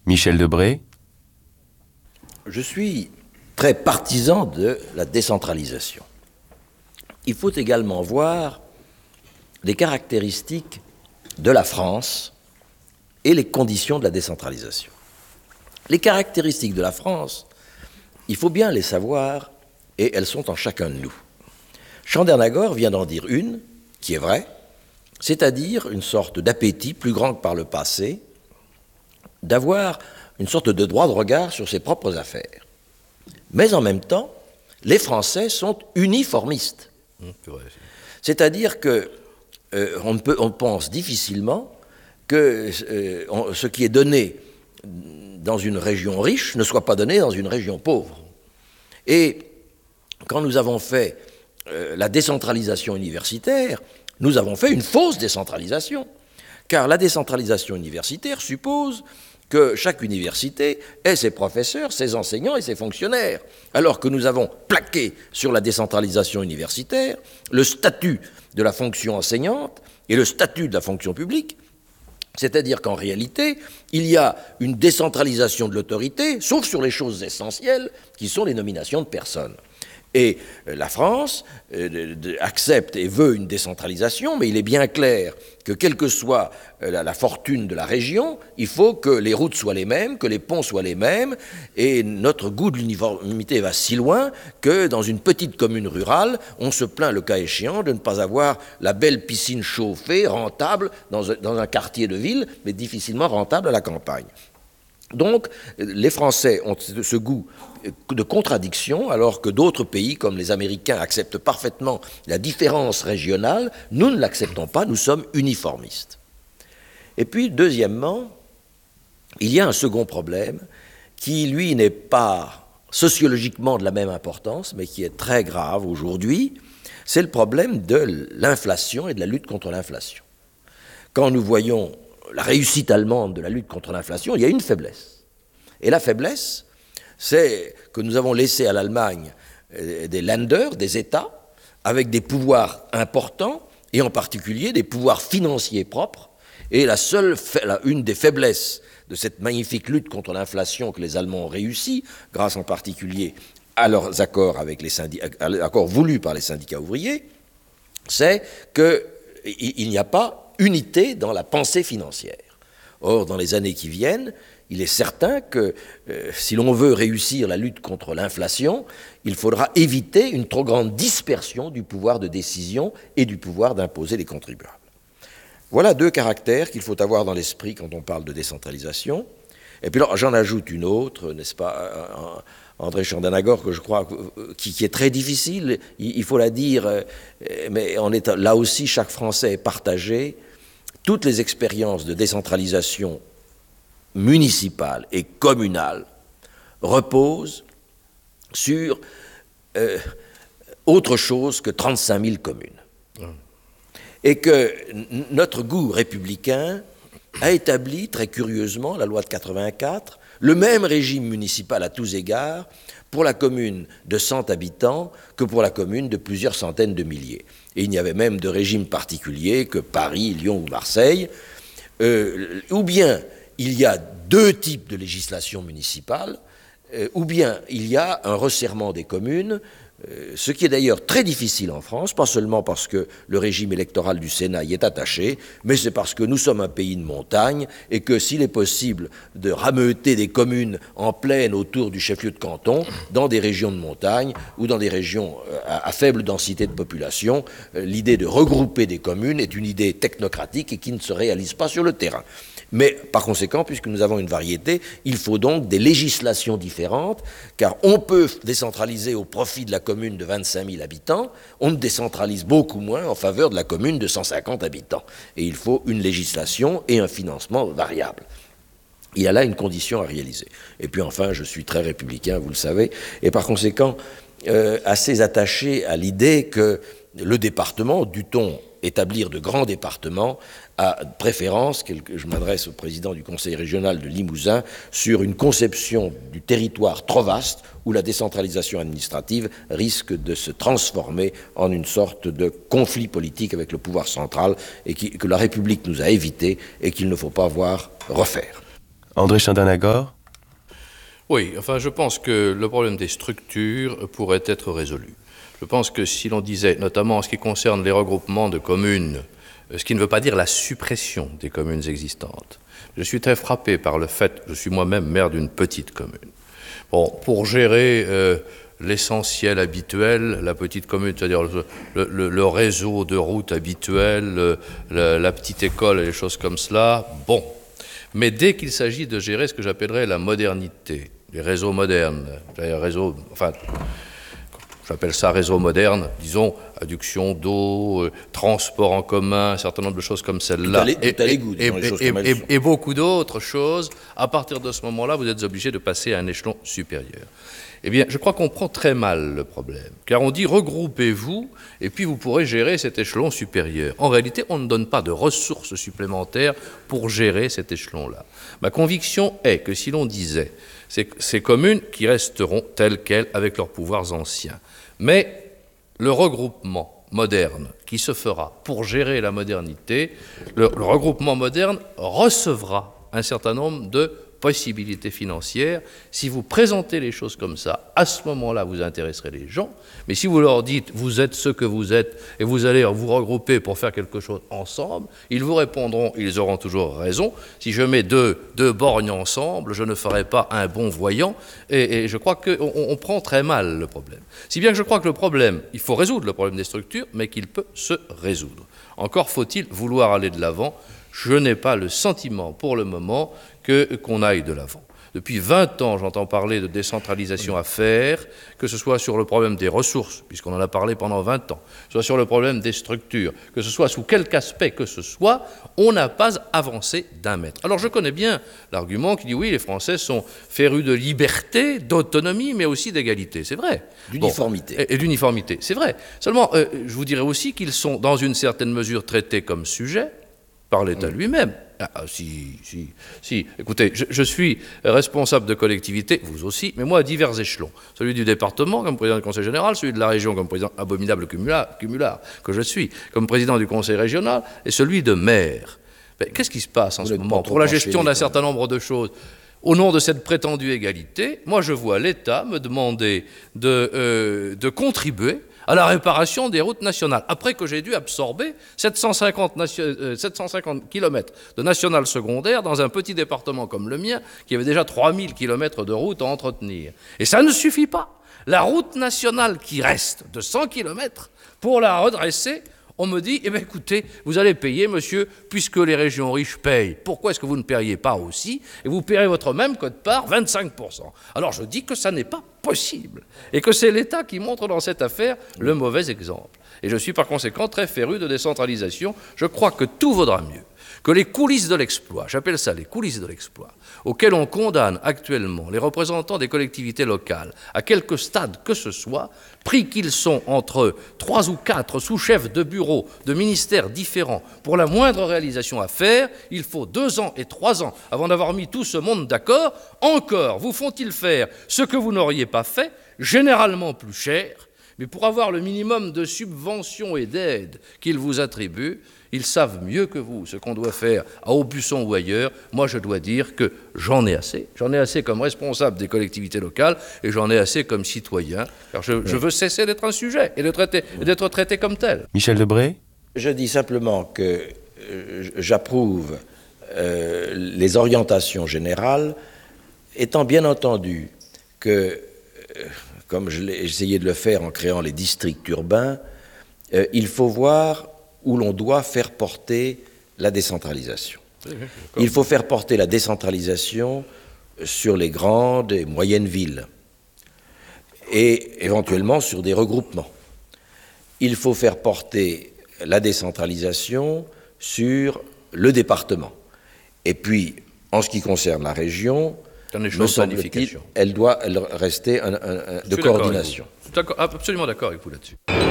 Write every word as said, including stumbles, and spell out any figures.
Michel Debré. Je suis très partisan de la décentralisation. Il faut également voir les caractéristiques de la France et les conditions de la décentralisation. Les caractéristiques de la France, il faut bien les savoir, et elles sont en chacun de nous. Chandernagor vient d'en dire une, qui est vraie, c'est-à-dire une sorte d'appétit plus grand que par le passé, d'avoir une sorte de droit de regard sur ses propres affaires. Mais en même temps, les Français sont uniformistes. C'est-à-dire que euh, on, peut, on pense difficilement que euh, on, ce qui est donné dans une région riche ne soit pas donné dans une région pauvre. Et quand nous avons fait euh, la décentralisation universitaire, nous avons fait une fausse décentralisation. Car la décentralisation universitaire suppose que chaque université ait ses professeurs, ses enseignants et ses fonctionnaires, alors que nous avons plaqué sur la décentralisation universitaire le statut de la fonction enseignante et le statut de la fonction publique, c'est-à-dire qu'en réalité, il y a une décentralisation de l'autorité, sauf sur les choses essentielles, qui sont les nominations de personnes. Et la France euh, accepte et veut une décentralisation, mais il est bien clair que quelle que soit la, la fortune de la région, il faut que les routes soient les mêmes, que les ponts soient les mêmes, et notre goût de l'uniformité va si loin que dans une petite commune rurale, on se plaint le cas échéant de ne pas avoir la belle piscine chauffée, rentable, dans un, dans un quartier de ville, mais difficilement rentable à la campagne. Donc, les Français ont ce goût de contradiction, alors que d'autres pays, comme les Américains, acceptent parfaitement la différence régionale. Nous ne l'acceptons pas, nous sommes uniformistes. Et puis, deuxièmement, il y a un second problème qui, lui, n'est pas sociologiquement de la même importance, mais qui est très grave aujourd'hui, c'est le problème de l'inflation et de la lutte contre l'inflation. Quand nous voyons la réussite allemande de la lutte contre l'inflation, il y a une faiblesse. Et la faiblesse, c'est que nous avons laissé à l'Allemagne des Länder, des États, avec des pouvoirs importants, et en particulier des pouvoirs financiers propres. Et la seule, la, une des faiblesses de cette magnifique lutte contre l'inflation que les Allemands ont réussi, grâce en particulier à leurs accords, avec les syndicats, à l'accord voulu par les syndicats ouvriers, c'est qu'il n'y a pas unité dans la pensée financière. Or, dans les années qui viennent, il est certain que euh, si l'on veut réussir la lutte contre l'inflation, il faudra éviter une trop grande dispersion du pouvoir de décision et du pouvoir d'imposer les contribuables. Voilà deux caractères qu'il faut avoir dans l'esprit quand on parle de décentralisation. Et puis j'en ajoute une autre, n'est-ce pas, André Chandernagor, que je crois qui, qui est très difficile, il, il faut la dire, mais on est, là aussi chaque Français est partagé. Toutes les expériences de décentralisation municipale et communale reposent sur euh, autre chose que trente-cinq mille communes. Mmh. Et que n- notre goût républicain a établi, très curieusement, la loi de quatre-vingt-quatre, le même régime municipal à tous égards pour la commune de cent habitants que pour la commune de plusieurs centaines de milliers. Et il n'y avait même de régime particulier que Paris, Lyon ou Marseille. Euh, ou bien il y a deux types de législation municipale, euh, ou bien il y a un resserrement des communes, euh, ce qui est d'ailleurs très difficile en France, pas seulement parce que le régime électoral du Sénat y est attaché, mais c'est parce que nous sommes un pays de montagne et que s'il est possible de rameuter des communes en plaine autour du chef-lieu de canton, dans des régions de montagne ou dans des régions euh, à, à faible densité de population, euh, l'idée de regrouper des communes est une idée technocratique et qui ne se réalise pas sur le terrain. Mais par conséquent, puisque nous avons une variété, il faut donc des législations différentes, car on peut décentraliser au profit de la commune de vingt-cinq mille habitants, on décentralise beaucoup moins en faveur de la commune de cent cinquante habitants. Et il faut une législation et un financement variable. Il y a là une condition à réaliser. Et puis enfin, je suis très républicain, vous le savez, et par conséquent, euh, assez attaché à l'idée que le département, dût-on établir de grands départements, à préférence, je m'adresse au président du conseil régional de Limousin, sur une conception du territoire trop vaste où la décentralisation administrative risque de se transformer en une sorte de conflit politique avec le pouvoir central et qui, que la République nous a évité et qu'il ne faut pas voir refaire. André Chandernagor? Oui, enfin je pense que le problème des structures pourrait être résolu. Je pense que si l'on disait, notamment en ce qui concerne les regroupements de communes, ce qui ne veut pas dire la suppression des communes existantes. Je suis très frappé par le fait, je suis moi-même maire d'une petite commune. Bon, pour gérer euh, l'essentiel habituel, la petite commune, c'est-à-dire le, le, le réseau de routes habituel, le, la, la petite école et les choses comme cela, bon. Mais dès qu'il s'agit de gérer ce que j'appellerais la modernité, les réseaux modernes, les réseaux, enfin, j'appelle ça réseau moderne, disons, adduction d'eau, euh, transport en commun, un certain nombre de choses comme celle-là, et, et, et, et, et beaucoup d'autres choses, à partir de ce moment-là, vous êtes obligé de passer à un échelon supérieur. Eh bien, je crois qu'on prend très mal le problème, car on dit regroupez-vous, et puis vous pourrez gérer cet échelon supérieur. En réalité, on ne donne pas de ressources supplémentaires pour gérer cet échelon-là. Ma conviction est que si l'on disait ces, ces communes qui resteront telles quelles avec leurs pouvoirs anciens, mais le regroupement moderne qui se fera pour gérer la modernité, le, le regroupement moderne recevra un certain nombre de possibilités financières. Si vous présentez les choses comme ça, à ce moment-là, vous intéresserez les gens. Mais si vous leur dites, vous êtes ce que vous êtes, et vous allez vous regrouper pour faire quelque chose ensemble, ils vous répondront, ils auront toujours raison. Si je mets deux, deux borgnes ensemble, je ne ferai pas un bon voyant. Et, et je crois qu'on on prend très mal le problème. Si bien que je crois que le problème, il faut résoudre le problème des structures, mais qu'il peut se résoudre. Encore faut-il vouloir aller de l'avant. Je n'ai pas le sentiment, pour le moment, que, qu'on aille de l'avant. Depuis vingt ans, j'entends parler de décentralisation à faire, que ce soit sur le problème des ressources, puisqu'on en a parlé pendant vingt ans, soit sur le problème des structures, que ce soit sous quelque aspect que ce soit, on n'a pas avancé d'un mètre. Alors je connais bien l'argument qui dit oui, les Français sont férus de liberté, d'autonomie, mais aussi d'égalité. C'est vrai. D'uniformité. Bon, et, et d'uniformité, c'est vrai. Seulement, euh, je vous dirais aussi qu'ils sont, dans une certaine mesure, traités comme sujets par l'État lui-même. Ah, si, si, si. Écoutez, je, je suis responsable de collectivité, vous aussi, mais moi à divers échelons. Celui du département comme président du conseil général, celui de la région comme président abominable cumulard, cumulard que je suis, comme président du conseil régional, et celui de maire. Mais qu'est-ce qui se passe en vous ce moment pour la gestion d'un certain nombre de choses? Au nom de cette prétendue égalité, moi je vois l'État me demander de, euh, de contribuer à la réparation des routes nationales, après que j'ai dû absorber sept cent cinquante, nation... euh, sept cent cinquante kilomètres de nationales secondaires dans un petit département comme le mien, qui avait déjà trois mille kilomètres de route à entretenir. Et ça ne suffit pas. La route nationale qui reste de cent kilomètres, pour la redresser, on me dit, eh bien écoutez, vous allez payer, monsieur, puisque les régions riches payent. Pourquoi est-ce que vous ne paieriez pas aussi? Et vous paierez votre même quote-part, vingt-cinq pour cent. Alors je dis que ça n'est pas possible. Et que c'est l'État qui montre dans cette affaire le mauvais exemple. Et je suis par conséquent très féru de décentralisation. Je crois que tout vaudra mieux que les coulisses de l'exploit, j'appelle ça les coulisses de l'exploit, auxquelles on condamne actuellement les représentants des collectivités locales, à quelque stade que ce soit, pris qu'ils sont entre trois ou quatre sous-chefs de bureaux de ministères différents, pour la moindre réalisation à faire, il faut deux ans et trois ans avant d'avoir mis tout ce monde d'accord. Encore vous font-ils faire ce que vous n'auriez pas fait, généralement plus cher, mais pour avoir le minimum de subventions et d'aides qu'ils vous attribuent, ils savent mieux que vous ce qu'on doit faire à Aubusson ou ailleurs. Moi, je dois dire que j'en ai assez. J'en ai assez comme responsable des collectivités locales et j'en ai assez comme citoyen, car je, je veux cesser d'être un sujet et, de traiter, et d'être traité comme tel. Michel Debré? Je dis simplement que euh, j'approuve euh, les orientations générales, étant bien entendu que, euh, comme je l'ai essayé de le faire en créant les districts urbains, euh, il faut voir où l'on doit faire porter la décentralisation. Il faut faire porter la décentralisation sur les grandes et moyennes villes et éventuellement sur des regroupements. Il faut faire porter la décentralisation sur le département. Et puis, en ce qui concerne la région, me semble-t-il, elle doit elle rester un, un, un, de coordination. Je suis absolument d'accord avec vous là-dessus.